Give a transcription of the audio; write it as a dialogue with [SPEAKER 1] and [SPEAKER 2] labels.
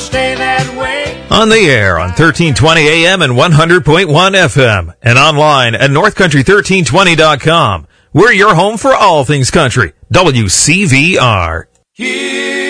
[SPEAKER 1] stay that way.
[SPEAKER 2] On the air on 1320 AM and 100.1 FM. And online at northcountry1320.com. We're your home for all things country. WCVR.